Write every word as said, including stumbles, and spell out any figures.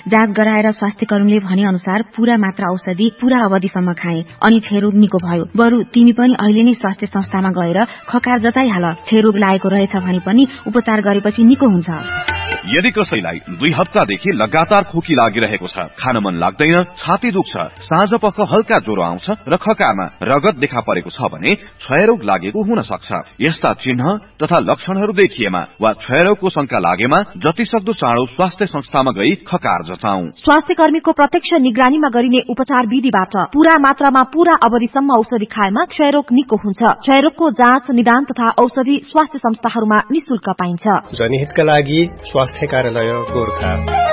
जाँच गराएर स्वास्थ्य कर्मीले भने अनुसार पूरा मात्रा औषधि पूरा अवधिसम्म खाए अनि क्षयरोग निको भयो। बरु तिमी पनि अहिले नै स्वास्थ्य संस्थामा गएर खकार जताइहाल। क्षयरोग लागेको रहेछ भने पनि उपचार गरेपछि निको हुन्छ। यदि कसैलाई दुई हप्तादेखि लगातार खोकी लागिरहेको छ, खान मन लाग्दैन, छाती दुख्छ, साँझ पख हल्का ज्वरो आउँछ र खकारमा रगत देखा परेको छ भने क्षयरोग लागेको हुन सक्छ। यस्ता चिन्ह तथा लक्षणहरू देखिएमा वा क्षयरोगको शंका लागेमा जतिसक्दो चाँडो स्वास्थ्य संस्थामा गई खकार जताऊ। स्वास्थ्य कर्मीको प्रत्यक्ष निगरानीमा गरिने उपचार विधिबाट पूरा मात्रामा पूरा अवधिसम्म औषधि खाएमा क्षयरोग निको हुन्छ। क्षयरोगको जाँच, निदान तथा औषधि स्वास्थ्य संस्थाहरूमा निशुल्क पाइन्छ। जनहितका लागि स्वास्थ्य कार्यालय गोरखा।